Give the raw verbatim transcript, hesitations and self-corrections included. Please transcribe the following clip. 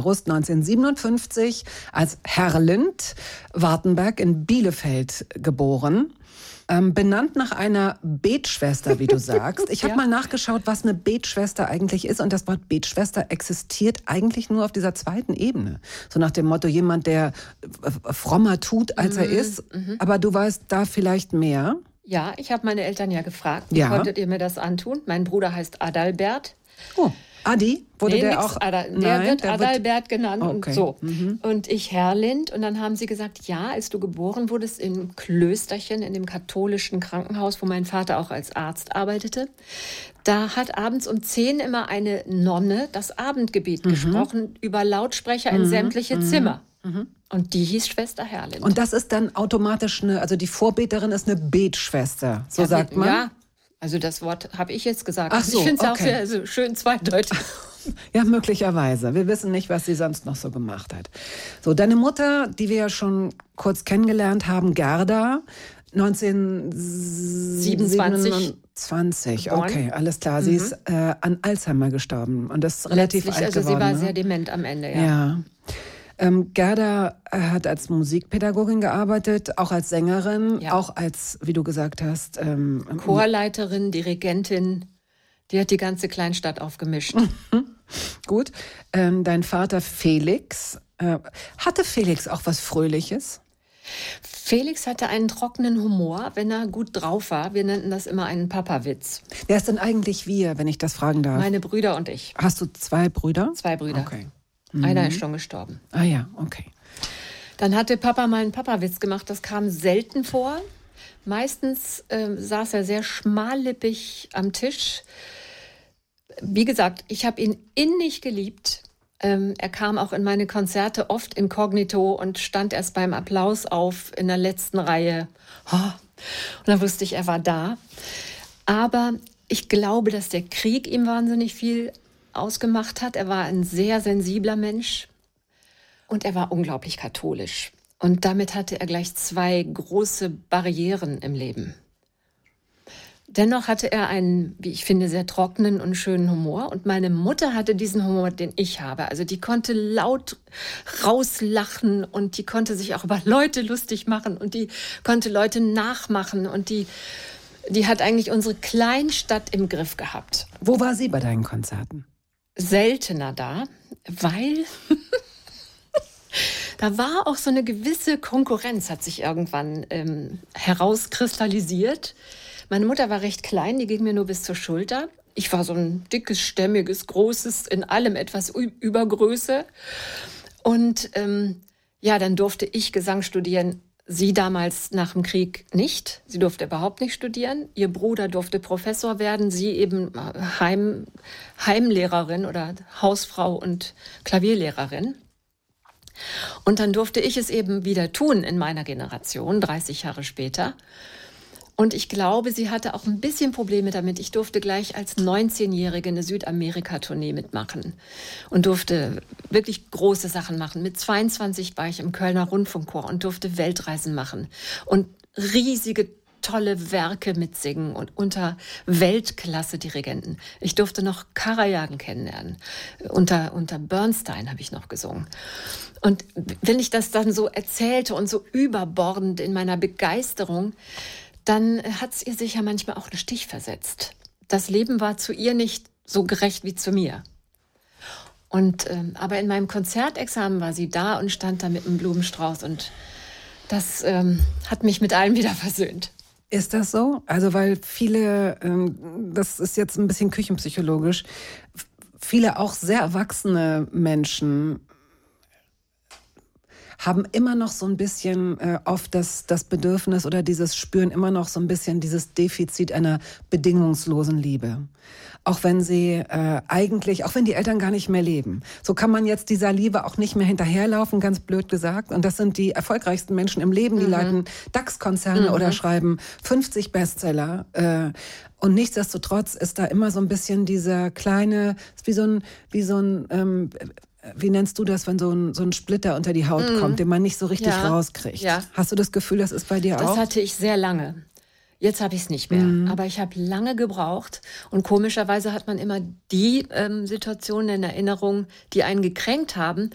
August neunzehnhundertsiebenundfünfzig als Herlind Wartenberg in Bielefeld geboren. Ähm, benannt nach einer Betschwester, wie du sagst. Ich habe ja. mal nachgeschaut, was eine Betschwester eigentlich ist. Und das Wort Betschwester existiert eigentlich nur auf dieser zweiten Ebene. So nach dem Motto, jemand, der frommer tut, als mhm. er ist. Mhm. Aber du weißt da vielleicht mehr. Ja, ich habe meine Eltern ja gefragt, wie ja. konntet ihr mir das antun? Mein Bruder heißt Adalbert. Oh. Adi? Wurde nee, der nix, auch? Ada, der Nein, wird der Adalbert wird... genannt okay. und so. Mhm. Und ich Herlind. Und dann haben sie gesagt, ja, als du geboren wurdest im Klösterchen, in dem katholischen Krankenhaus, wo mein Vater auch als Arzt arbeitete, da hat abends um zehn immer eine Nonne das Abendgebet mhm. gesprochen über Lautsprecher in mhm. sämtliche mhm. Zimmer. Mhm. Und die hieß Schwester Herlind. Und das ist dann automatisch eine, also die Vorbeterin ist eine Betschwester, so ja, sagt man? Ja. Also das Wort habe ich jetzt gesagt. Ach so, ich finde es okay. auch sehr also schön zweideutig. Ja, möglicherweise. Wir wissen nicht, was sie sonst noch so gemacht hat. So, deine Mutter, die wir ja schon kurz kennengelernt haben, Gerda, neunzehnhundertsiebenundzwanzig. geboren. Okay, alles klar. Sie mhm. ist äh, an Alzheimer gestorben und das ist relativ Letztlich, alt also geworden. Sie war ne? sehr dement am Ende, ja. Ja. Ähm, Gerda hat als Musikpädagogin gearbeitet, auch als Sängerin, ja. auch als, wie du gesagt hast, ähm, Chorleiterin, Dirigentin. Die hat die ganze Kleinstadt aufgemischt. Gut. Ähm, dein Vater Felix, äh, hatte Felix auch was Fröhliches? Felix hatte einen trockenen Humor, wenn er gut drauf war. Wir nannten das immer einen Papawitz. Wer ist denn eigentlich wir, wenn ich das fragen darf? Meine Brüder und ich. Hast du zwei Brüder? Zwei Brüder. Okay. Einer mhm. ist schon gestorben. Ah ja, okay. Dann hatte Papa mal einen Papawitz gemacht. Das kam selten vor. Meistens äh, saß er sehr schmallippig am Tisch. Wie gesagt, ich habe ihn innig geliebt. Ähm, er kam auch in meine Konzerte oft inkognito und stand erst beim Applaus auf in der letzten Reihe. Oh. Und dann wusste ich, er war da. Aber ich glaube, dass der Krieg ihm wahnsinnig viel ausgemacht hat. Er war ein sehr sensibler Mensch und er war unglaublich katholisch. Und damit hatte er gleich zwei große Barrieren im Leben. Dennoch hatte er einen, wie ich finde, sehr trockenen und schönen Humor. Und meine Mutter hatte diesen Humor, den ich habe. Also die konnte laut rauslachen und die konnte sich auch über Leute lustig machen und die konnte Leute nachmachen. Und die, die hat eigentlich unsere Kleinstadt im Griff gehabt. Wo war sie bei deinen Konzerten? Seltener da, weil... Da war auch so eine gewisse Konkurrenz, hat sich irgendwann ähm, herauskristallisiert. Meine Mutter war recht klein, die ging mir nur bis zur Schulter. Ich war so ein dickes, stämmiges, großes, in allem etwas Übergröße. Und ähm, ja, dann durfte ich Gesang studieren. Sie damals nach dem Krieg nicht. Sie durfte überhaupt nicht studieren. Ihr Bruder durfte Professor werden, sie eben Heim, Heimlehrerin oder Hausfrau und Klavierlehrerin. Und dann durfte ich es eben wieder tun in meiner Generation, dreißig Jahre später. Und ich glaube, sie hatte auch ein bisschen Probleme damit. Ich durfte gleich als neunzehnjährige eine Südamerika-Tournee mitmachen und durfte wirklich große Sachen machen. Mit zweiundzwanzig war ich im Kölner Rundfunkchor und durfte Weltreisen machen und riesige tolle Werke mitsingen und unter Weltklasse-Dirigenten. Ich durfte noch Karajan kennenlernen. Unter, unter Bernstein habe ich noch gesungen. Und wenn ich das dann so erzählte und so überbordend in meiner Begeisterung, dann hat es ihr sicher manchmal auch einen Stich versetzt. Das Leben war zu ihr nicht so gerecht wie zu mir. Und, ähm, aber in meinem Konzertexamen war sie da und stand da mit einem Blumenstrauß und das ähm, hat mich mit allem wieder versöhnt. Ist das so? Also weil viele, ähm, das ist jetzt ein bisschen küchenpsychologisch, viele auch sehr erwachsene Menschen haben immer noch so ein bisschen äh, oft das, das Bedürfnis oder dieses Spüren immer noch so ein bisschen dieses Defizit einer bedingungslosen Liebe. Auch wenn sie äh, eigentlich, auch wenn die Eltern gar nicht mehr leben. So kann man jetzt dieser Liebe auch nicht mehr hinterherlaufen, ganz blöd gesagt. Und das sind die erfolgreichsten Menschen im Leben, die mhm. leiten DAX-Konzerne mhm. oder schreiben fünfzig Bestseller. Äh, und nichtsdestotrotz ist da immer so ein bisschen dieser kleine, ist wie so ein, wie so ein, ähm, wie nennst du das, wenn so ein, so ein Splitter unter die Haut mm. kommt, den man nicht so richtig ja. rauskriegt? Ja. Hast du das Gefühl, das ist bei dir das auch? Das hatte ich sehr lange. Jetzt habe ich es nicht mehr. Mm. Aber ich habe lange gebraucht. Und komischerweise hat man immer die ähm, Situationen in Erinnerung, die einen gekränkt haben.